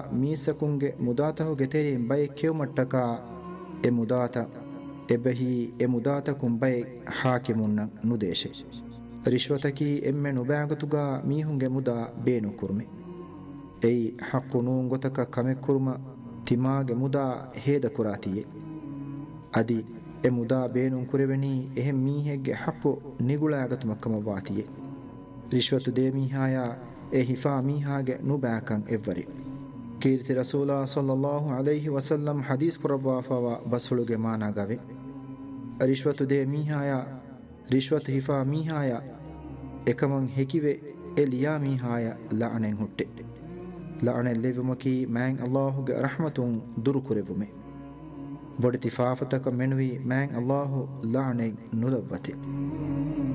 ಮೀಸಕುಂಗೆ ಮುದಾತಹು ಗೆತೆರಿ by ಕೆವಮಟ್ಟಕ A ಮುದಾತ ಎಬಹಿ A ಮುದಾತಕುಂ by ಹಾಕಿಮುನ್ನ ನುದೇಶೆ ರಿಶ್ವತಕಿ ಎಮ್ಮೆ ನುಬ್ಯಾಗತುಗ ಮೀಹುಂಗೆ ಮುದಾ ಬೇನು ಕುರ್ಮೆ ಎಯಿ ಹಕ್ಕುನೂಂ ಗೊತಕ ಕಮೆ ಕುರ್ಮ ತಿಮಾಗೆ ಮುದಾ ಹೇದ ಕುರಾತಿಯೆ ಅದಿ ಎ ಮುದಾ ಬೇನುಂ ಕುರೆವೆನಿ ಎಹೆಂ ಮೀಹೆಗ್ಗೆ ಹಕ್ಕು ನಿಗುಳಾಗತುಮಕ್ಕಮ ವಾತಿಯೆ ರಿಶ್ವತು they ಮೀಹಾಯ A ಹಿಫಾ ಮೀಹಾಗೆ ನುಬ್ಯಾಕಂ ಎವ್ವರಿ Keerthi ರಸೂಲಾ ಸಲ್ಲಲ್ಲಾಹು ಅಲೈಹಿ ವಸಲ್ಲಂ Hadith ಕುರವಾಫವ ಬಸುಳುಗೆ ಮಾನಾಗವೆ ರಿಶ್ವತು they ಮೀಹಾಯ ರಿಶ್ವತು ಹಿಫಾ ಮೀಹಾಯ ಎಕಮಂ ಹೆಕಿವೆ A ಲಿಯಾ ಮೀಹಾಯ ಲಅನೆಂ ಹುಟ್ಟೆ ಲಅನೆಂ ಲೆವುಮಕಿ ಮ್ಯಾಂಗ್ ಅಲ್ಲಾಹುಗೆ ರಹಮತುಂ ದುರು ಕುರೆವುಮೆ ಬೊಡಿತಿ ಫಾಫತಕ ಮೆನುವಿ ಮ್ಯಾಂಗ್ ಅಲ್ಲಾಹು ಲಅನೆಂ ನುಲವ್ವತೆ